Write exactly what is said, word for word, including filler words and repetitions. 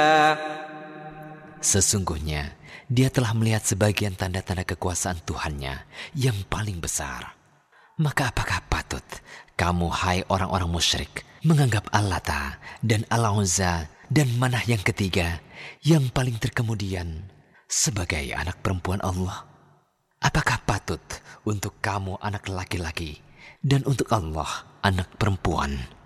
Sesungguhnya dia telah melihat sebagian tanda-tanda kekuasaan Tuhannya yang paling besar. Maka apakah patut kamu, hai orang-orang musyrik, menganggap Al-Lata dan Al-Uzza dan Manah yang ketiga yang paling terkemudian sebagai anak perempuan Allah? Apakah patut untuk kamu anak laki-laki dan untuk Allah anak perempuan?